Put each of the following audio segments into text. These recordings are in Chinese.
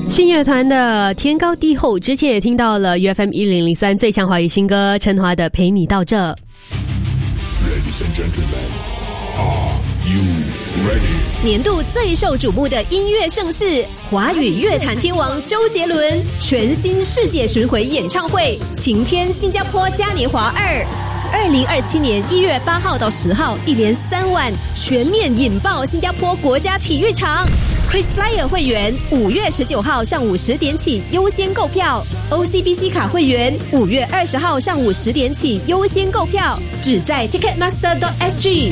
信乐团的天高地厚，之前也听到了 UFM 1003最强华语新歌陈华的陪你到这。 Ladies and gentlemen, are you ready? 年度最受瞩目的音乐盛事，华语乐坛天王周杰伦全新世界巡回演唱会《晴天新加坡嘉年华2》，2027年1月8号到10号，一连3晚全面引爆新加坡国家体育场。KrisFlyer 会员5月19号上午10点起优先购票 ，OCBC 卡会员5月20号上午10点起优先购票，只在 Ticketmaster.sg。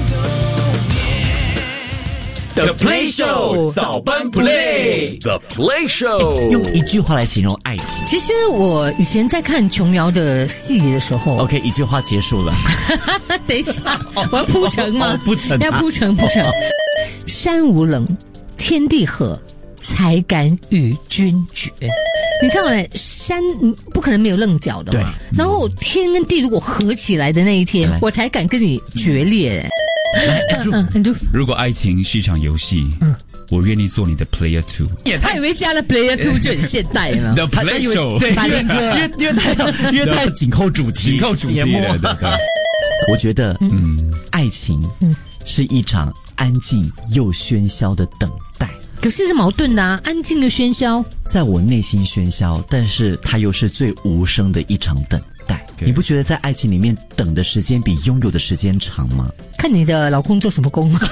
The Play Show 早班 Play The Play Show 用一句话来形容爱情。 其实我以前在看琼瑶的戏的时候 OK， 一句话结束了。 等一下，我要铺陈吗？ 铺陈要铺陈。山无棱，天地合，才敢与君绝。你知道吗？山不可能没有棱角的嘛。然后天跟地如果合起来的那一天，我才敢跟你决裂。 如果爱情是一场游戏，我愿意做你的 Player 2。 他以为加了 Player 2就很现代了。 The Play Show， 对，因为他要紧扣主题，节目。我觉得，爱情是一场安静又喧嚣的等待。 可是矛盾的啊，安静的喧嚣， 在我内心喧嚣，但是它又是最无声的一场等待。你不觉得在爱情里面等的时间比拥有的时间长吗？ 看你的老公做什么工。 不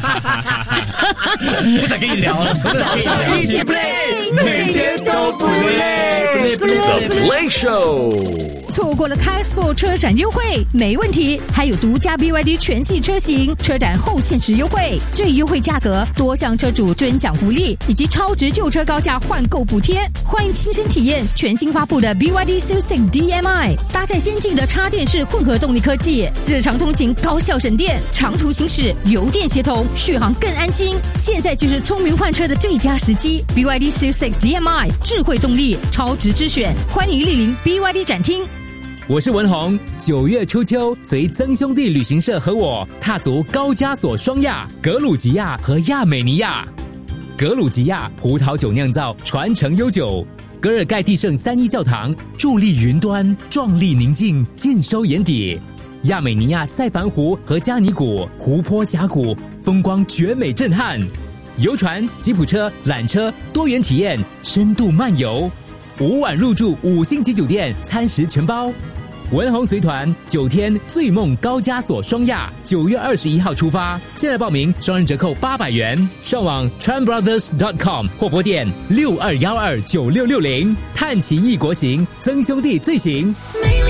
想跟你聊了。 一起 play， 每天都不累。The Play Show。 错过了 K-Sport 车展优惠没问题，还有独家 BYD 全系车型车展后限时优惠，最优惠价格，多项车主尊享福利，以及超值旧车高价换购补贴。欢迎亲身体验全新发布的 BYD Silsing DMI， 搭载先进的插电式混合动力科技，日常通勤高效省电，长途行驶油电协同，续航更安心。现在就是聪明换车的最佳时机。BYD Silsing DMI 智慧动力，超值之选，欢迎莅临 BYD 展厅。 我是文宏，9月初秋，随曾兄弟旅行社和我踏足高加索双亚、格鲁吉亚和亚美尼亚。格鲁吉亚葡萄酒酿造传承悠久，格尔盖蒂圣3一教堂伫立云端，壮丽宁静，尽收眼底。亚美尼亚塞凡湖和加尼谷湖泊峡谷风光绝美震撼，游船、吉普车、缆车多元体验，深度漫游，5晚入住5星级酒店，餐食全包。文宏随团9天醉梦高加索双亚，9月21号出发，现在报名双人折扣800元，上网 tranbrothers.com 或拨电62129660，探奇异国行，曾兄弟最行。